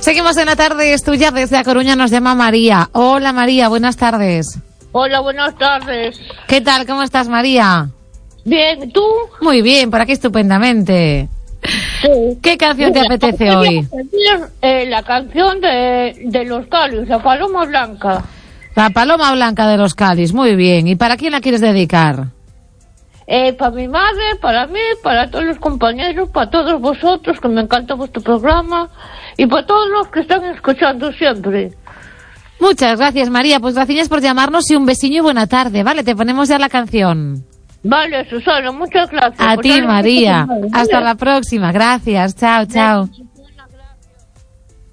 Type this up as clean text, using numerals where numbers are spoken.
Seguimos en la tarde, es tuya. Desde A Coruña nos llama María. Hola María, buenas tardes. Hola, buenas tardes. ¿Qué tal? ¿Cómo estás, María? Bien, ¿tú? Muy bien, por aquí estupendamente. Sí. ¿Qué canción te apetece hoy? La canción de los Cáliz, la Paloma Blanca. La Paloma Blanca de los Cáliz, muy bien. ¿Y para quién la quieres dedicar? Para mi madre, para mí, para todos los compañeros, para todos vosotros, que me encanta vuestro programa, y para todos los que están escuchando siempre. Muchas gracias, María. Pues gracias por llamarnos y un besillo y buena tarde. Vale, te ponemos ya la canción. Vale, Susana, muchas gracias. A ti, María. Hasta la próxima. Gracias. Chao, chao.